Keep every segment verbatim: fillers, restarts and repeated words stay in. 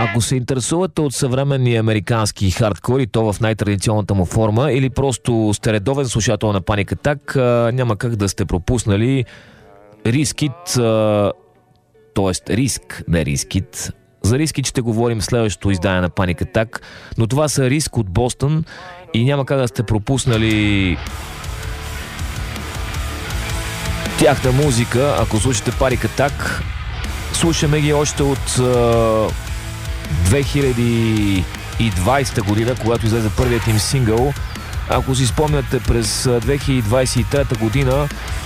Ако се интересувате от съвременния американски хардкор и то в най-традиционната му форма, или просто сте редовен слушател на Panic Attack, няма как да сте пропуснали Рискит, т.е. Риск, не Рискит. За Рискит ще говорим в следващото издание на Panic Attack, но това са Риск от Бостън и няма как да сте пропуснали тяхна музика, ако слушате Panic Attack. Слушаме ги още от две хиляди и двадесета година, когато излезе първият им сингъл. Ако си спомняте, през две хиляди двадесет и трета година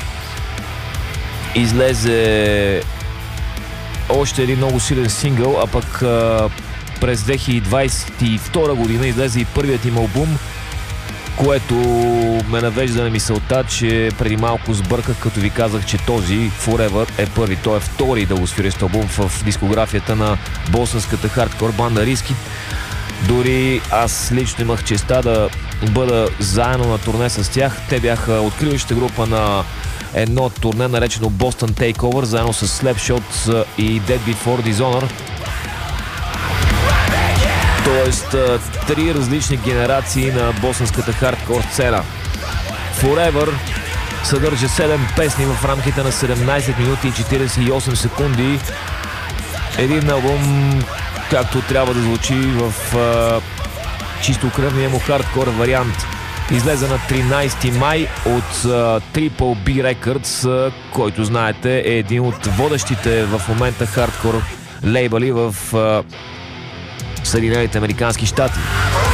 излезе още един много силен сингъл, а пък през две хиляди двадесет и втора година излезе и първият им албум, което ме навежда на мисълта, че преди малко сбърках, като ви казах, че този Forever е първи, той е втори дългосвирещ албум в дискографията на босънската хардкор банда Рискит. Дори аз лично имах честа да бъда заедно на турне с тях. Те бяха откриваща група на едно турне, наречено Boston Takeover, заедно с Slapshot и Dead Before Dishonor. Тоест, три различни генерации на босънската хардкор сцена. Forever съдържа седем песни в рамките на седемнадесет минути и четиридесет и осем секунди. Един албум, както трябва да звучи в а, чисто кръвния му хардкор вариант. Излезе на тринадесети май от а, Triple B Records, а, който знаете е един от водещите в момента хардкор лейбъли в а, Съединените американски щати.